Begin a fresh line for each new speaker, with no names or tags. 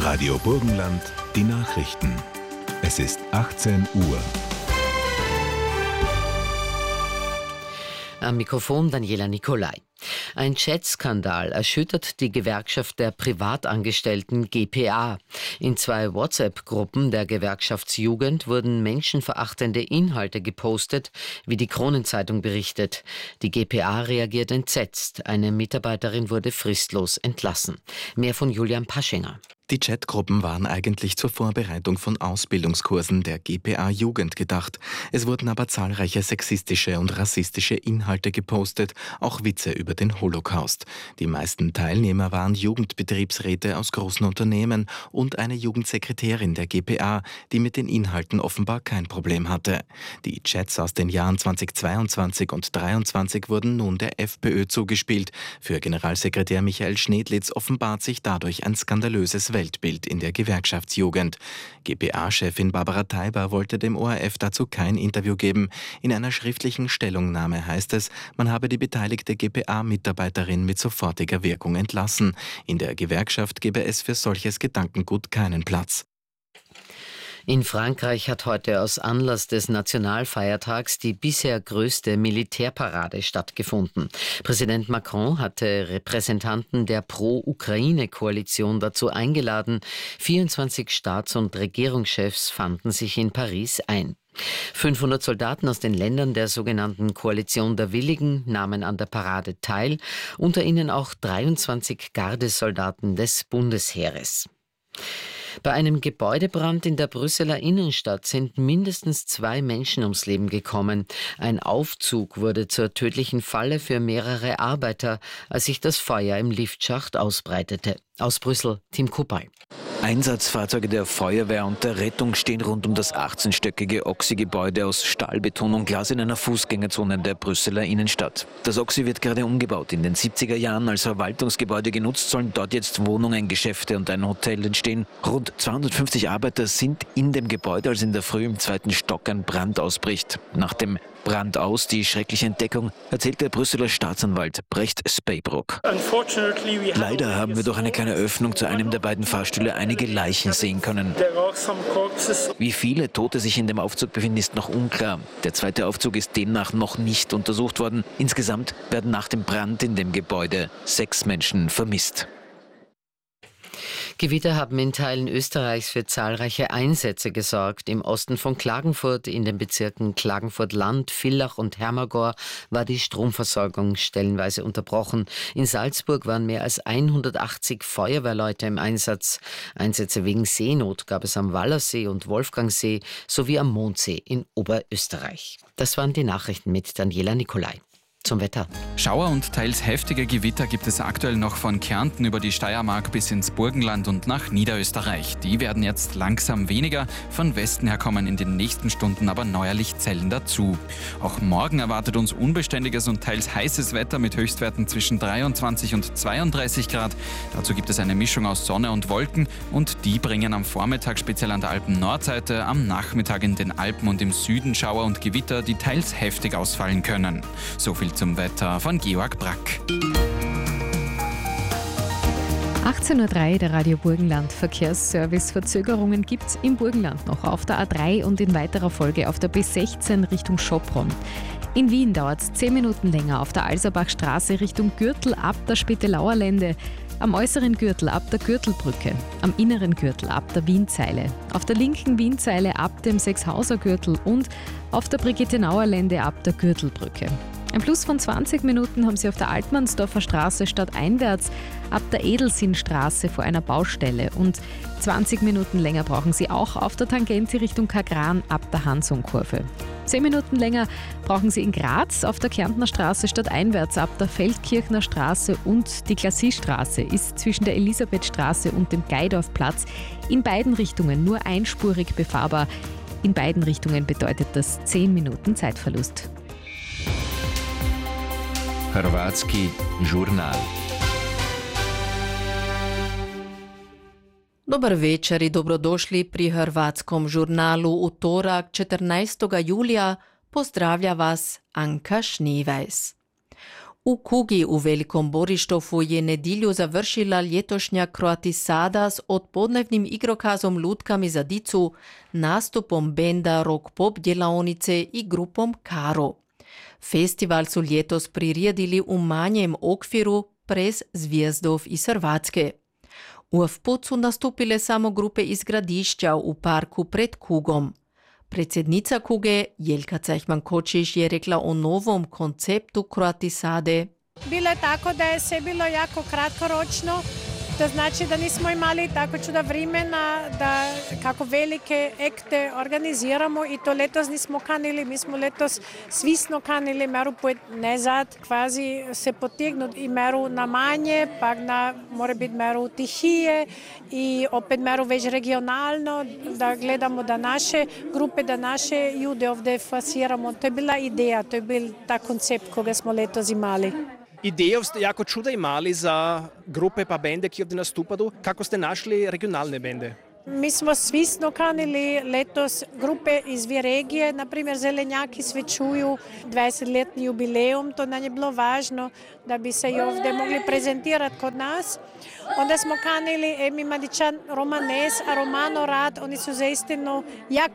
Radio Burgenland, die Nachrichten. Es ist 18 Uhr.
Am Mikrofon Daniela Nicolai. Ein Chatskandal erschüttert die Gewerkschaft der Privatangestellten GPA. In 2 WhatsApp-Gruppen der Gewerkschaftsjugend wurden menschenverachtende Inhalte gepostet, wie die Kronenzeitung berichtet. Die GPA reagiert entsetzt. Eine Mitarbeiterin wurde fristlos entlassen. Mehr von Julian Paschinger.
Die Chatgruppen waren eigentlich zur Vorbereitung von Ausbildungskursen der GPA-Jugend gedacht. Es wurden aber zahlreiche sexistische und rassistische Inhalte gepostet, auch Witze über den Holocaust. Die meisten Teilnehmer waren Jugendbetriebsräte aus großen Unternehmen und eine Jugendsekretärin der GPA, die mit den Inhalten offenbar kein Problem hatte. Die Chats aus den Jahren 2022 und 2023 wurden nun der FPÖ zugespielt. Für Generalsekretär Michael Schnedlitz offenbart sich dadurch ein skandalöses Weltbild in der Gewerkschaftsjugend. GPA-Chefin Barbara Teiber wollte dem ORF dazu kein Interview geben. In einer schriftlichen Stellungnahme heißt es, man habe die beteiligte GPA-Mitarbeiterin mit sofortiger Wirkung entlassen. In der Gewerkschaft gebe es für solches Gedankengut keinen Platz.
In Frankreich hat heute aus Anlass des Nationalfeiertags die bisher größte Militärparade stattgefunden. Präsident Macron hatte Repräsentanten der Pro-Ukraine-Koalition dazu eingeladen. 24 Staats- und Regierungschefs fanden sich in Paris ein. 500 Soldaten aus den Ländern der sogenannten Koalition der Willigen nahmen an der Parade teil, unter ihnen auch 23 Gardesoldaten des Bundesheeres. Bei einem Gebäudebrand in der Brüsseler Innenstadt sind mindestens 2 Menschen ums Leben gekommen. Ein Aufzug wurde zur tödlichen Falle für mehrere Arbeiter, als sich das Feuer im Liftschacht ausbreitete. Aus Brüssel, Tim Kuppay.
Einsatzfahrzeuge der Feuerwehr und der Rettung stehen rund um das 18-stöckige Oxy-Gebäude aus Stahl, Beton und Glas in einer Fußgängerzone der Brüsseler Innenstadt. Das Oxy wird gerade umgebaut. In den 70er Jahren als Verwaltungsgebäude genutzt, sollen dort jetzt Wohnungen, Geschäfte und ein Hotel entstehen. Rund 250 Arbeiter sind in dem Gebäude, als in der Früh im 2. Stock ein Brand ausbricht. Nach dem Brand aus, die schreckliche Entdeckung, erzählt der Brüsseler Staatsanwalt Brecht Speybrook. Leider haben wir durch eine kleine Öffnung zu einem der beiden Fahrstühle einige Leichen sehen können. Wie viele Tote sich in dem Aufzug befinden, ist noch unklar. Der zweite Aufzug ist demnach noch nicht untersucht worden. Insgesamt werden nach dem Brand in dem Gebäude 6 Menschen vermisst.
Gewitter haben in Teilen Österreichs für zahlreiche Einsätze gesorgt. Im Osten von Klagenfurt, in den Bezirken Klagenfurt-Land, Villach und Hermagor, war die Stromversorgung stellenweise unterbrochen. In Salzburg waren mehr als 180 Feuerwehrleute im Einsatz. Einsätze wegen Seenot gab es am Wallersee und Wolfgangsee sowie am Mondsee in Oberösterreich. Das waren die Nachrichten mit Daniela Nicolai. Zum Wetter.
Schauer und teils heftige Gewitter gibt es aktuell noch von Kärnten über die Steiermark bis ins Burgenland und nach Niederösterreich. Die werden jetzt langsam weniger. Von Westen her kommen in den nächsten Stunden aber neuerlich Zellen dazu. Auch morgen erwartet uns unbeständiges und teils heißes Wetter mit Höchstwerten zwischen 23 und 32 Grad. Dazu gibt es eine Mischung aus Sonne und Wolken und die bringen am Vormittag speziell an der Alpen-Nordseite, am Nachmittag in den Alpen und im Süden Schauer und Gewitter, die teils heftig ausfallen können. So viel zum Wetter von Georg Brack.
18.03 Uhr, der Radio Burgenland Verkehrsservice. Verzögerungen gibt es im Burgenland noch auf der A3 und in weiterer Folge auf der B16 Richtung Schopron. In Wien dauert es 10 Minuten länger auf der Alserbachstraße Richtung Gürtel ab der Spittelauer Lände. Am äußeren Gürtel ab der Gürtelbrücke, am inneren Gürtel ab der Wienzeile, auf der linken Wienzeile ab dem Sechshauser Gürtel und auf der Brigittenauer Lände ab der Gürtelbrücke. Ein Plus von 20 Minuten haben Sie auf der Altmannsdorfer Straße stadteinwärts ab der Edelsinnstraße vor einer Baustelle und 20 Minuten länger brauchen Sie auch auf der Tangente Richtung Kagran ab der Hansung-Kurve. 10 Minuten länger brauchen Sie in Graz auf der Kärntner Straße stadteinwärts ab der Feldkirchner Straße und die Klassiestraße ist zwischen der Elisabethstraße und dem Geidorfplatz in beiden Richtungen nur einspurig befahrbar. In beiden Richtungen bedeutet das 10 Minuten Zeitverlust.
Hrvatski žurnal.
Dobar večer i dobrodošli pri Hrvatskom žurnalu u torak 14. julija. Pozdravlja vas Anka Šnives. U Kugi u Velikom Borištovu je nedilju završila ljetošnja Kroatisada s odpodnevnim igrokazom Lutkami za dicu, nastupom benda Rock Pop djelavnice i grupom Karo. Festival su ljetos priredili u manjem okviru prez zvijezdov iz Hrvatske. U FPUT su nastupile samo grupe iz Gradišća u parku pred Kugom. Predsjednica Kuge, Jelka Cajhman-Kočiš, je rekla o novom konceptu Kroatisade.
Bilo je tako da je sve bilo jako kratkoročno, to znači da nismo imali tako čuda vremena da kako velike ekte organiziramo i to letos nismo kanili, mi smo letos svisno kanili meru nezad, kvazi se potegnuti i meru na manje, pa na mora biti meru tihije i opet meru već regionalno, da gledamo da naše grupe, da naše ljude ovdje fasiramo. To je bila ideja, to je bil ta koncept koga smo letos imali.
Idejo ste jako čuda imali za grupe pa bende, ki ovdje nastupaju. Kako ste našli regionalne bende?
Mi smo svisno kanili letos grupe iz dvije regije, na primjer Zelenjaki svečuju 20-letni jubileum, to nam je bilo važno da bi se i ovdje mogli prezentirati kod nas. Onda smo kanili Emi Madičan Romanes, a Romano Rad, oni su zaistinu jako